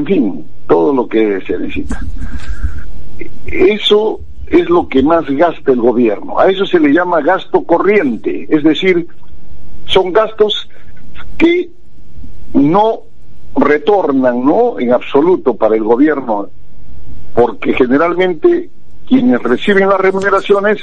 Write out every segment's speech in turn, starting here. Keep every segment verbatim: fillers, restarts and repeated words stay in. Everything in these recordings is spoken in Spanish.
en fin, todo lo que se necesita. Eso es lo que más gasta el gobierno. A eso se le llama gasto corriente, es decir, son gastos que no retornan, ¿no?, en absoluto para el gobierno, porque generalmente quienes reciben las remuneraciones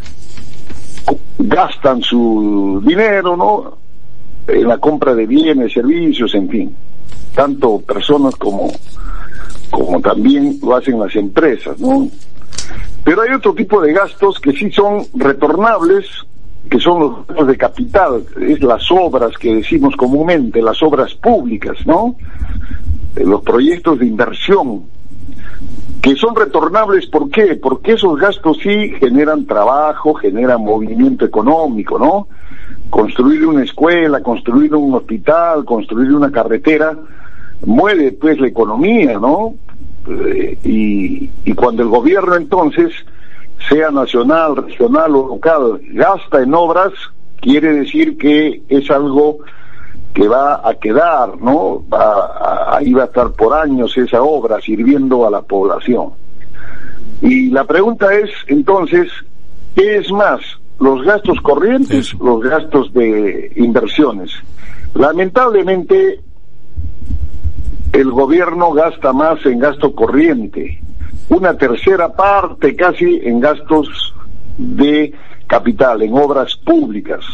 gastan su dinero, ¿no?, en la compra de bienes, servicios, en fin, tanto personas como como también lo hacen las empresas, ¿no? Pero hay otro tipo de gastos que sí son retornables, que son los gastos de capital, es las obras que decimos comúnmente, las obras públicas, ¿no?, los proyectos de inversión, que son retornables. ¿Por qué? Porque esos gastos sí generan trabajo, generan movimiento económico, ¿no? Construir una escuela, construir un hospital, construir una carretera, mueve pues la economía, ¿no? Eh, y, y cuando el gobierno entonces, sea nacional, regional o local, gasta en obras, quiere decir que es algo que va a quedar, ¿no? Va a, ahí va a estar por años esa obra sirviendo a la población. Y la pregunta es, entonces, ¿qué es más? ¿Los gastos corrientes, sí, los gastos de inversiones? Lamentablemente, el gobierno gasta más en gasto corriente, una tercera parte casi en gastos de capital, en obras públicas.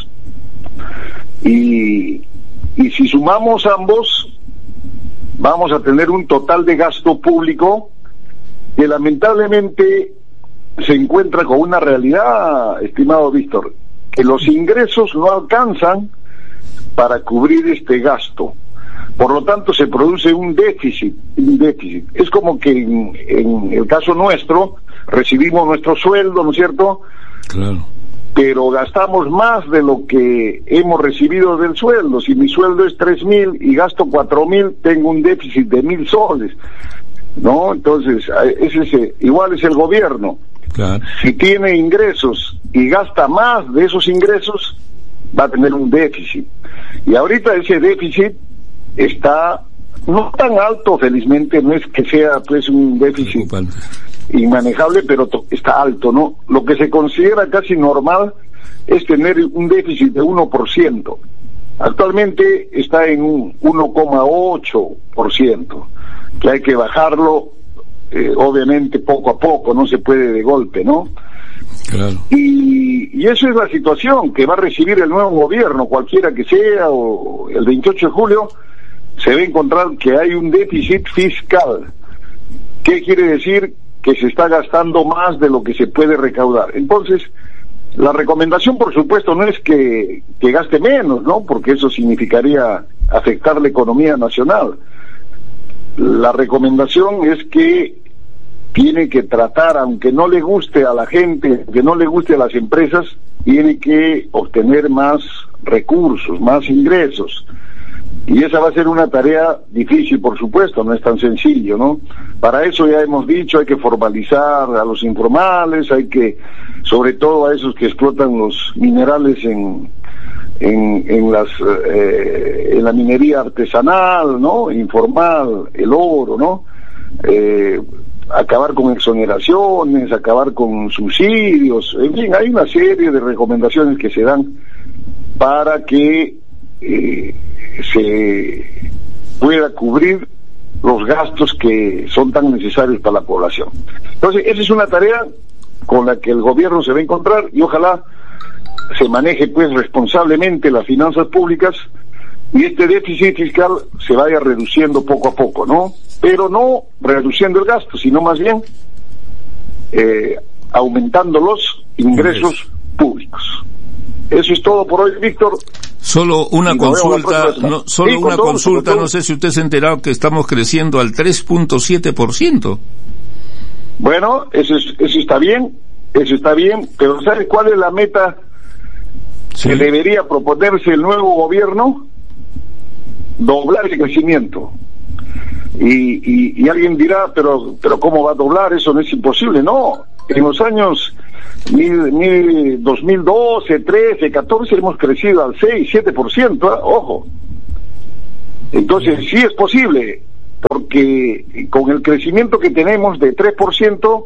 Y, y si sumamos ambos, vamos a tener un total de gasto público que lamentablemente se encuentra con una realidad, estimado Víctor, que los ingresos no alcanzan para cubrir este gasto. Por lo tanto, se produce un déficit, un déficit. Es como que en, en el caso nuestro, recibimos nuestro sueldo, ¿no es cierto? Claro. Pero gastamos más de lo que hemos recibido del sueldo. Si mi sueldo es tres mil y gasto cuatro mil, tengo un déficit de mil soles, ¿no? Entonces, ese es, igual es el gobierno. Claro. Si tiene ingresos y gasta más de esos ingresos, va a tener un déficit. Y ahorita ese déficit está no tan alto, felizmente, no es que sea pues un déficit inmanejable, pero está alto, ¿no? Lo que se considera casi normal es tener un déficit de uno por ciento. Actualmente está en un uno coma ocho por ciento, que hay que bajarlo, eh, obviamente poco a poco, no se puede de golpe, ¿no? Claro. Y, y esa es la situación que va a recibir el nuevo gobierno, cualquiera que sea, o el veintiocho de julio, se va a encontrar que hay un déficit fiscal. ¿Qué quiere decir? Que se está gastando más de lo que se puede recaudar. Entonces, la recomendación, por supuesto, no es que, que gaste menos, ¿no? Porque eso significaría afectar la economía nacional. La recomendación es que tiene que tratar, aunque no le guste a la gente, aunque no le guste a las empresas, tiene que obtener más recursos, más ingresos. Y esa va a ser una tarea difícil, por supuesto, no es tan sencillo, ¿no? Para eso ya hemos dicho, hay que formalizar a los informales, hay que, sobre todo a esos que explotan los minerales en en, en las eh, en la minería artesanal, ¿no? Informal, el oro, ¿no? Eh, acabar con exoneraciones, acabar con subsidios, en fin, hay una serie de recomendaciones que se dan para que eh, se pueda cubrir los gastos que son tan necesarios para la población. Entonces, esa es una tarea con la que el gobierno se va a encontrar y ojalá se maneje pues responsablemente las finanzas públicas y este déficit fiscal se vaya reduciendo poco a poco, ¿no? Pero no reduciendo el gasto, sino más bien eh, aumentando los ingresos públicos. Eso es todo por hoy, Víctor. Solo una consulta, no, solo sí, una todo, consulta, no sé si usted se ha enterado que estamos creciendo al tres punto siete por ciento. Bueno, eso, es, eso está bien, eso está bien, pero ¿sabe cuál es la meta sí. que debería proponerse el nuevo gobierno? Doblar el crecimiento. Y, y, y alguien dirá, pero, pero ¿cómo va a doblar? Eso no es imposible. No, en los años Mil, mil, dos mil doce, trece, catorce hemos crecido al seis, siete por ciento, ¿eh? Ojo. Entonces sí es posible, porque que con el crecimiento que tenemos de tres por ciento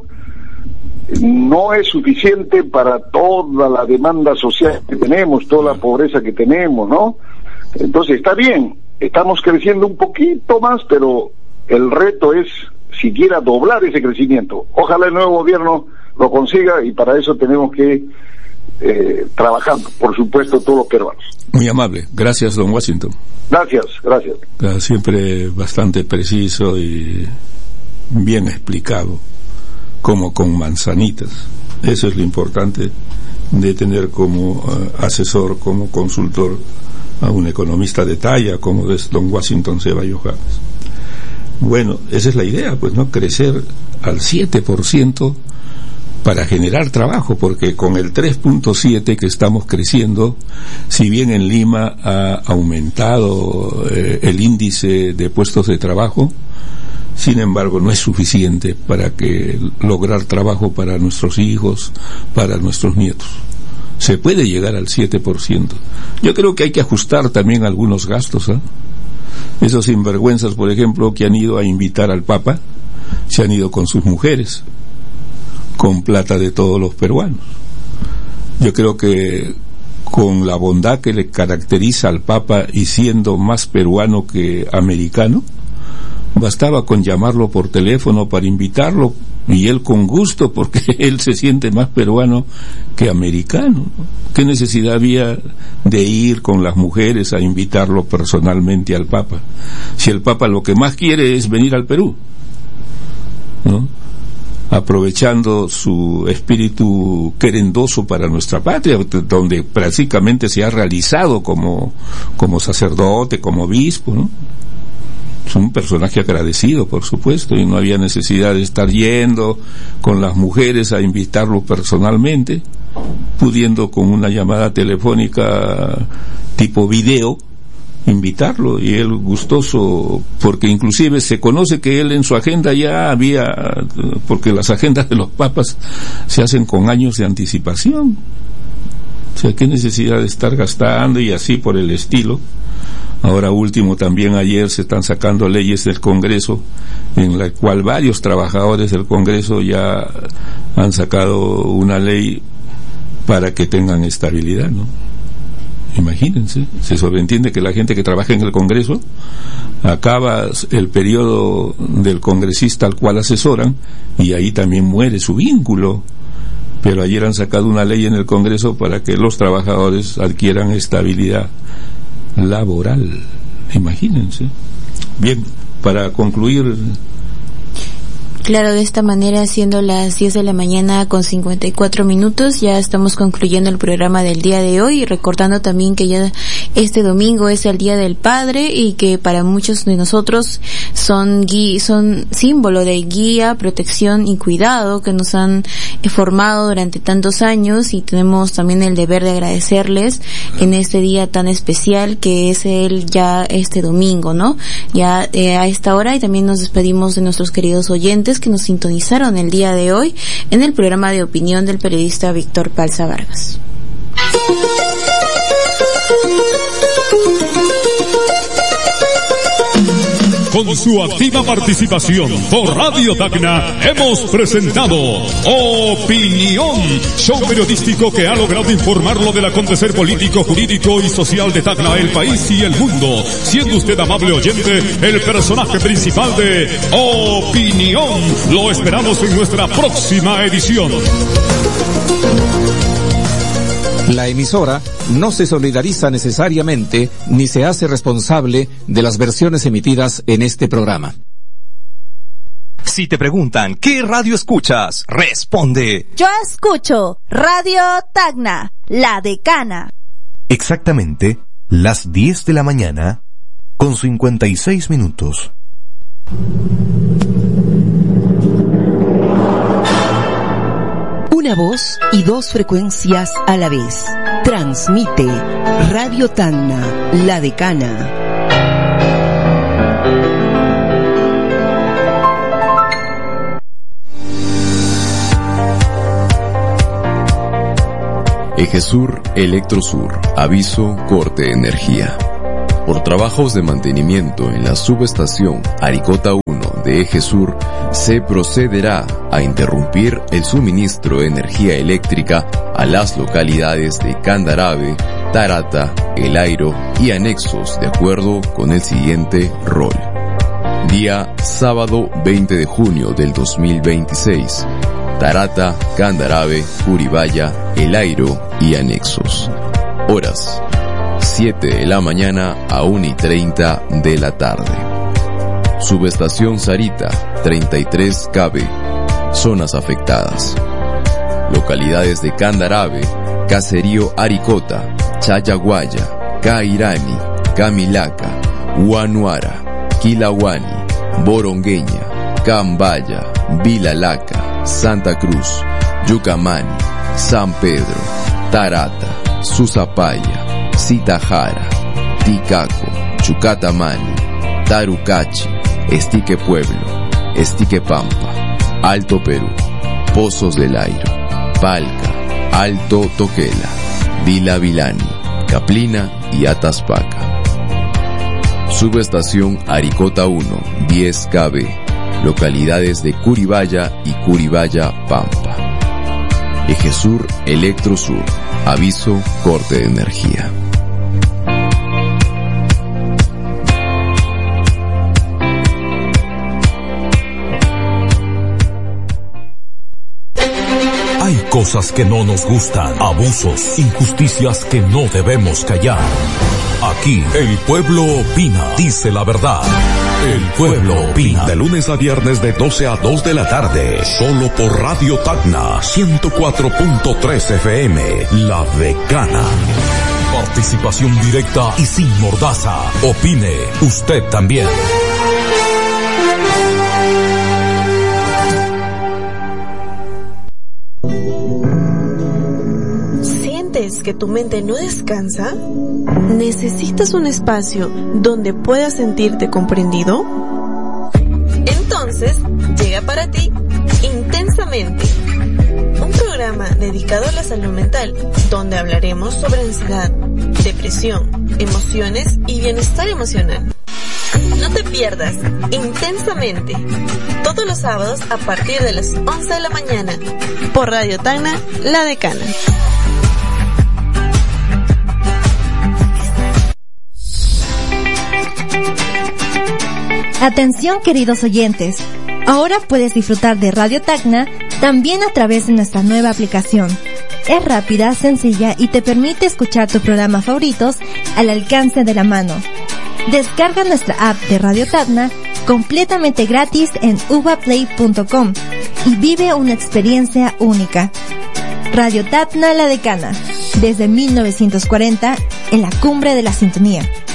no es suficiente para toda la demanda social que tenemos, toda la pobreza que tenemos, ¿no? Entonces está bien, estamos creciendo un poquito más, pero el reto es siquiera doblar ese crecimiento. Ojalá el nuevo gobierno lo consiga, y para eso tenemos que eh, trabajar, por supuesto, todos los peruanos. Muy amable, gracias, don Washington. Gracias, gracias. Siempre bastante preciso y bien explicado, como con manzanitas. Eso es lo importante de tener como uh, asesor, como consultor, a un economista de talla como es don Washington Ceballos James. Bueno, esa es la idea, pues, ¿no? Crecer al siete por ciento para generar trabajo, porque con el tres punto siete que estamos creciendo, si bien en Lima ha aumentado eh, el índice de puestos de trabajo, sin embargo no es suficiente para que lograr trabajo para nuestros hijos, para nuestros nietos. Se puede llegar al siete por ciento. Yo creo que hay que ajustar también algunos gastos, ¿eh? Esos sinvergüenzas, por ejemplo, que han ido a invitar al Papa, se han ido con sus mujeres, con plata de todos los peruanos. Yo creo que con la bondad que le caracteriza al Papa, y siendo más peruano que americano, bastaba con llamarlo por teléfono para invitarlo, y él con gusto, porque él se siente más peruano que americano. ¿Qué necesidad había de ir con las mujeres a invitarlo personalmente al Papa, si el Papa lo que más quiere es venir al Perú, ¿no? Aprovechando su espíritu querendoso para nuestra patria, donde prácticamente se ha realizado como como sacerdote, como obispo, ¿no? Es un personaje agradecido, por supuesto, y no había necesidad de estar yendo con las mujeres a invitarlo personalmente, pudiendo con una llamada telefónica tipo video invitarlo, y él gustoso, porque inclusive se conoce que él en su agenda ya había, porque las agendas de los papas se hacen con años de anticipación, o sea, qué necesidad de estar gastando y así por el estilo. Ahora último, también ayer se están sacando leyes del Congreso, en la cual varios trabajadores del Congreso ya han sacado una ley para que tengan estabilidad, ¿no? Imagínense, se sobreentiende que la gente que trabaja en el Congreso acaba el periodo del congresista al cual asesoran, y ahí también muere su vínculo. Pero ayer han sacado una ley en el Congreso para que los trabajadores adquieran estabilidad laboral. Imagínense. Bien, para concluir. Claro, de esta manera, siendo las diez de la mañana con cincuenta y cuatro minutos, ya estamos concluyendo el programa del día de hoy, y recordando también que ya este domingo es el Día del Padre, y que para muchos de nosotros son gui- son símbolo de guía, protección y cuidado que nos han formado durante tantos años, y tenemos también el deber de agradecerles en este día tan especial que es el ya este domingo, ¿no? Ya eh, a esta hora, y también nos despedimos de nuestros queridos oyentes que nos sintonizaron el día de hoy en el programa de opinión del periodista Víctor Palza Vargas. Con su activa participación por Radio Tacna hemos presentado Opinión, show periodístico que ha logrado informarlo del acontecer político, jurídico y social de Tacna, el país y el mundo, siendo usted, amable oyente, el personaje principal de Opinión. Lo esperamos en nuestra próxima edición. La emisora no se solidariza necesariamente ni se hace responsable de las versiones emitidas en este programa. Si te preguntan ¿qué radio escuchas?, responde: yo escucho Radio Tacna, La Decana. Exactamente las diez de la mañana con cincuenta y seis minutos. Una voz y dos frecuencias a la vez. Transmite Radio Tacna, La Decana. Ejesur Electrosur. Aviso: corte de energía. Por trabajos de mantenimiento en la subestación Aricota uno de Eje Sur, se procederá a interrumpir el suministro de energía eléctrica a las localidades de Candarave, Tarata, El Airo y anexos de acuerdo con el siguiente rol. Día sábado veinte de junio del dos mil veintiséis. Tarata, Candarave, Curibaya, El Airo y anexos. Horas: siete de la mañana a una y treinta de la tarde. Subestación Sarita, treinta y tres kilómetros. Zonas afectadas: localidades de Candarave, Caserío Aricota, Chayaguaya, Cairani, Camilaca, Huanuara, Quilawani, Borongueña, Cambaya, Vilalaca, Santa Cruz, Yucamani, San Pedro, Tarata, Susapaya, Citajara, Ticaco, Chucatamani, Tarucachi, Estique Pueblo, Estique Pampa, Alto Perú, Pozos del Airo, Palca, Alto Toquela, Vila Vilani, Caplina y Ataspaca. Subestación Aricota uno, diez kilómetros, localidades de Curibaya y Curibaya Pampa. Eje Sur, Electrosur, aviso, corte de energía. Hay cosas que no nos gustan, abusos, injusticias que no debemos callar. Aquí, el pueblo opina, dice la verdad. El pueblo opina. De lunes a viernes de doce a dos de la tarde. Solo por Radio Tacna, ciento cuatro punto tres F M. La Decana. Participación directa y sin mordaza. Opine usted también. ¿Sientes que tu mente no descansa? ¿Necesitas un espacio donde puedas sentirte comprendido? Entonces, llega para ti Intensamente, un programa dedicado a la salud mental, donde hablaremos sobre ansiedad, depresión, emociones y bienestar emocional. No te pierdas Intensamente, todos los sábados a partir de las once de la mañana, por Radio Tacna, La Decana. Atención, queridos oyentes, ahora puedes disfrutar de Radio Tacna también a través de nuestra nueva aplicación. Es rápida, sencilla y te permite escuchar tus programas favoritos al alcance de la mano. Descarga nuestra app de Radio Tacna completamente gratis en uvaplay punto com y vive una experiencia única. Radio Tacna La Decana, desde mil novecientos cuarenta en la cumbre de la sintonía.